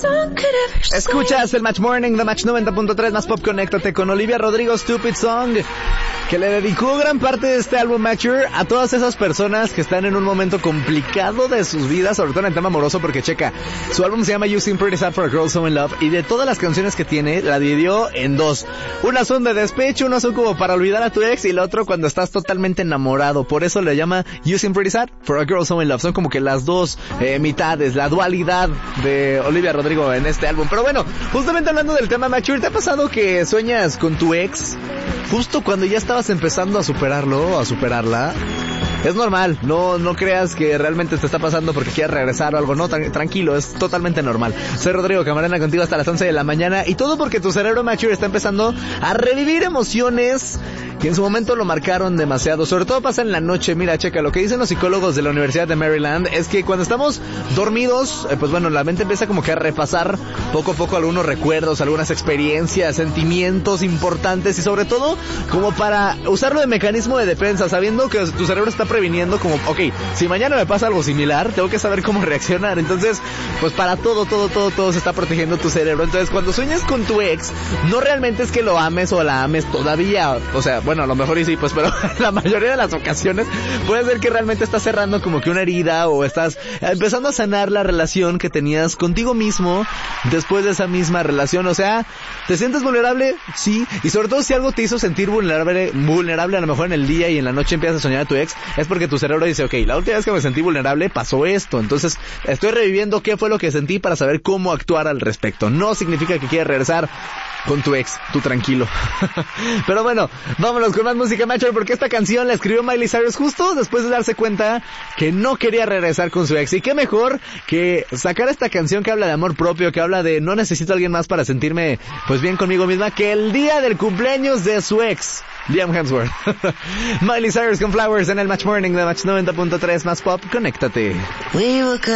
Escuchas el Match Morning de Match 90.3 más pop. Conéctate con Olivia Rodrigo, Stupid Song, que le dedicó gran parte de este álbum Mature a todas esas personas que están en un momento complicado de sus vidas, sobre todo en el tema amoroso, porque checa, su álbum se llama You Seem Pretty Sad for a Girl So in Love, y de todas las canciones que tiene, la dividió en dos. Unas son de despecho, unas son como para olvidar a tu ex, y la otra cuando estás totalmente enamorado. Por eso le llama You Seem Pretty Sad for a Girl So in Love. Son como que las dos mitades, la dualidad de Olivia Rodrigo en este álbum. Pero bueno, justamente hablando del tema Mature, ¿te ha pasado que sueñas con tu ex justo cuando ya estabas empezando a superarlo o a superarla? Es normal, no creas que realmente te está pasando porque quieras regresar o algo, no, tranquilo, es totalmente normal. Soy Rodrigo Camarena, contigo hasta las 11 de la mañana, y todo porque tu cerebro Mature está empezando a revivir emociones que en su momento lo marcaron demasiado. Sobre todo pasa en la noche. Mira, checa, lo que dicen los psicólogos de la Universidad de Maryland es que cuando estamos dormidos, pues bueno, la mente empieza como que a repasar poco a poco algunos recuerdos, algunas experiencias, sentimientos importantes, y sobre todo como para usarlo de mecanismo de defensa, sabiendo que tu cerebro está previniendo como, ok, si mañana me pasa algo similar, tengo que saber cómo reaccionar. Entonces, pues para todo se está protegiendo tu cerebro. Entonces, cuando sueñas con tu ex, no realmente es que lo ames o la ames todavía, o sea, bueno, a lo mejor y sí, pues, pero la mayoría de las ocasiones puede ser que realmente estás cerrando como que una herida, o estás empezando a sanar la relación que tenías contigo mismo después de esa misma relación. O sea, ¿te sientes vulnerable? Sí. Y sobre todo si algo te hizo sentir vulnerable a lo mejor en el día y en la noche empiezas a soñar a tu ex, es porque tu cerebro dice, ok, la última vez que me sentí vulnerable pasó esto, entonces estoy reviviendo qué fue lo que sentí para saber cómo actuar al respecto. No significa que quieras regresar con tu ex, tú tranquilo. Pero bueno, vámonos con más música Mature, porque esta canción la escribió Miley Cyrus justo después de darse cuenta que no quería regresar con su ex. Y qué mejor que sacar esta canción que habla de amor propio, que habla de no necesito a alguien más para sentirme pues bien conmigo misma, que el día del cumpleaños de su ex, Liam Hemsworth. Miley Cyrus con Flowers en el Match Morning de Match 90.3 más pop. Conéctate.